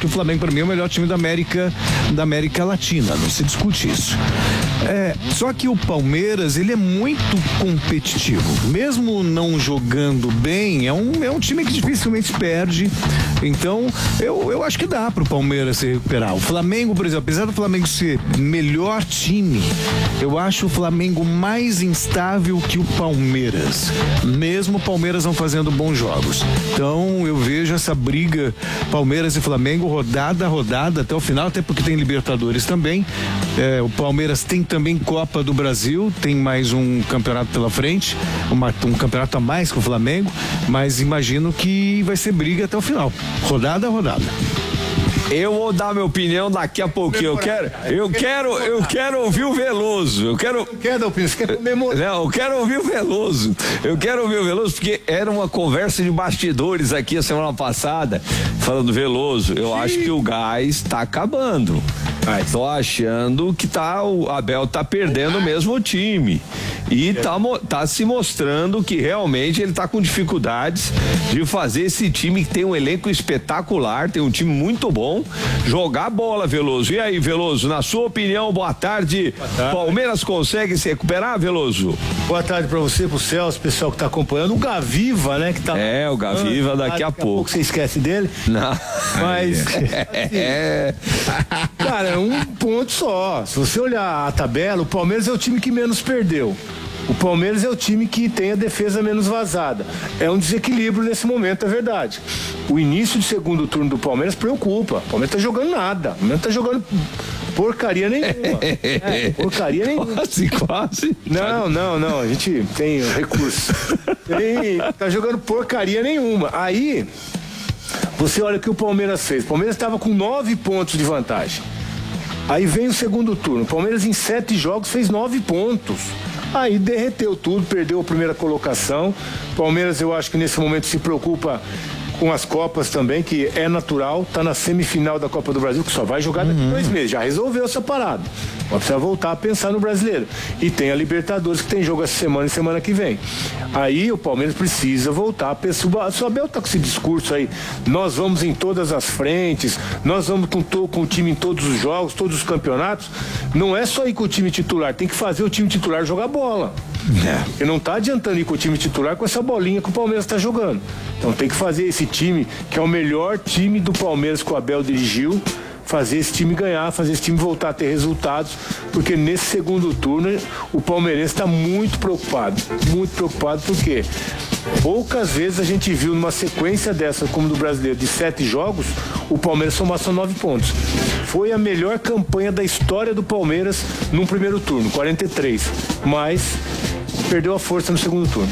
que o Flamengo, para mim, é o melhor time da América Latina, não se discute isso. Só que o Palmeiras, ele é muito competitivo, mesmo não jogando bem, é um time que dificilmente perde. Então, eu acho que dá pro Palmeiras se recuperar. O Flamengo, por exemplo, apesar do Flamengo ser melhor time, eu acho o Flamengo mais instável que o Palmeiras, mesmo o Palmeiras não fazendo bons jogos. Então, eu vejo essa briga Palmeiras e Flamengo rodada a rodada até o final, até porque tem Libertadores também. O Palmeiras tem também Copa do Brasil, tem mais um campeonato pela frente, um campeonato a mais que o Flamengo, mas imagino que vai ser briga até o final, rodada a rodada. Eu vou dar minha opinião daqui a pouquinho. Eu quero ouvir o Veloso. Eu quero ouvir o Veloso. Eu quero ouvir o Veloso porque era uma conversa de bastidores aqui a semana passada, falando Veloso. Eu acho que o gás tá acabando. Tô achando que o Abel tá perdendo mesmo o time. E tá se mostrando que realmente ele tá com dificuldades de fazer esse time que tem um elenco espetacular, tem um time muito bom, jogar bola, Veloso. E aí, Veloso, na sua opinião, boa tarde. Palmeiras consegue se recuperar, Veloso? Boa tarde pra você, pro Celso, pessoal que tá acompanhando. O Gaviva, né? Que tá o Gaviva daqui a pouco. Você esquece dele? Não. Mas, cara, é um ponto só. Se você olhar a tabela, o Palmeiras é o time que menos perdeu. O Palmeiras é o time que tem a defesa menos vazada. É um desequilíbrio nesse momento, é verdade. O início de segundo turno do Palmeiras preocupa. O Palmeiras tá jogando nada. O Palmeiras tá jogando porcaria nenhuma. Porcaria nenhuma. Quase. Não. A gente tem recurso. Tá jogando porcaria nenhuma. Aí, você olha o que o Palmeiras fez. O Palmeiras estava com 9 pontos de vantagem. Aí vem o segundo turno. O Palmeiras em 7 jogos fez 9 pontos. Aí derreteu tudo, perdeu a primeira colocação. Palmeiras, eu acho que nesse momento se preocupa com as Copas também, que é natural, tá na semifinal da Copa do Brasil, que só vai jogar daqui 2 meses, já resolveu essa parada. Mas precisa voltar a pensar no brasileiro. E tem a Libertadores, que tem jogo essa semana e semana que vem. Aí o Palmeiras precisa voltar a pensar. O Abel tá com esse discurso aí, nós vamos em todas as frentes, nós vamos com o time em todos os jogos, todos os campeonatos. Não é só ir com o time titular, tem que fazer o time titular jogar bola. Porque não tá adiantando ir com o time titular com essa bolinha que o Palmeiras tá jogando. Então tem que fazer esse time, que é o melhor time do Palmeiras que o Abel dirigiu, fazer esse time ganhar, fazer esse time voltar a ter resultados, porque nesse segundo turno o palmeirense está muito preocupado porque poucas vezes a gente viu numa sequência dessa, como do brasileiro, de 7 jogos, o Palmeiras somar só 9 pontos. Foi a melhor campanha da história do Palmeiras num primeiro turno, 43, mas perdeu a força no segundo turno.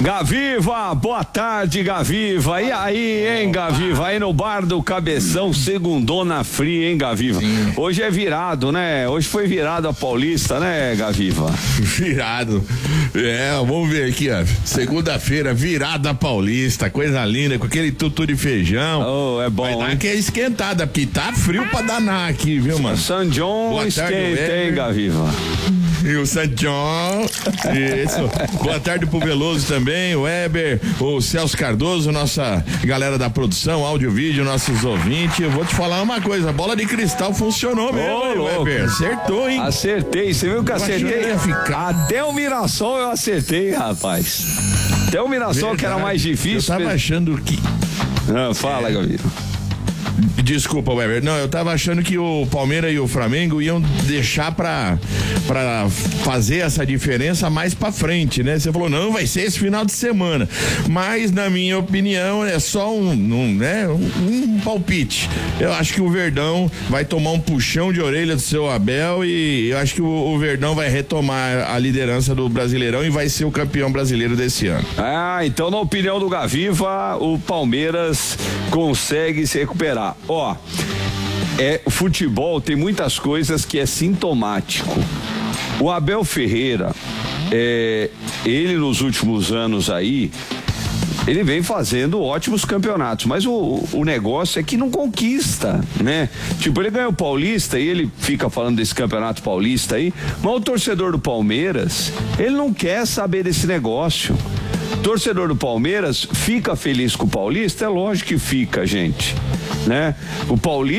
Gaviva, boa tarde, Gaviva. E aí, hein, Gaviva? Aí no bar do Cabeção, segundona fria, hein, Gaviva? Sim. Hoje é virado, né? Hoje foi virado a Paulista, né, Gaviva? Virado. Vamos ver aqui, ó. Segunda-feira, virada Paulista, coisa linda, com aquele tutu de feijão. Oh, é bom. Vai dar aquela esquentada, porque tá frio pra danar aqui, viu, mano? San John esquenta, hein, Gaviva? E o San John. Isso. Boa tarde pro Veloso também, o Weber, o Celso Cardoso, nossa galera da produção, áudio e vídeo, nossos ouvintes. Eu vou te falar uma coisa, a bola de cristal funcionou mesmo, Weber. Acertou, hein? Acertei, você viu que acertei? Até o Mirassol eu acertei, rapaz. Até o Mirassol, que era mais difícil. Eu tava achando que... Fala, Gaviva. Desculpa, Weber. Não, eu tava achando que o Palmeiras e o Flamengo iam deixar pra fazer essa diferença mais pra frente, né? Você falou, não, vai ser esse final de semana. Mas, na minha opinião, é só um palpite. Eu acho que o Verdão vai tomar um puxão de orelha do seu Abel e eu acho que o Verdão vai retomar a liderança do Brasileirão e vai ser o campeão brasileiro desse ano. Então, na opinião do Gaviva, o Palmeiras consegue se recuperar. O futebol tem muitas coisas que é sintomático. O Abel Ferreira, ele nos últimos anos aí, ele vem fazendo ótimos campeonatos, mas o negócio é que não conquista, né? Tipo, ele ganhou o Paulista e ele fica falando desse campeonato paulista aí, mas o torcedor do Palmeiras, ele não quer saber desse negócio. Torcedor do Palmeiras fica feliz com o Paulista? É lógico que fica, gente, né? O Paulista